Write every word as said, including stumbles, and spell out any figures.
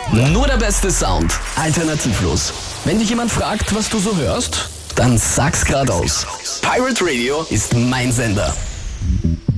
Nur der beste Sound. Alternativlos. Wenn dich jemand fragt, was du so hörst, dann sag's geradeaus. Pirate Radio ist mein Sender.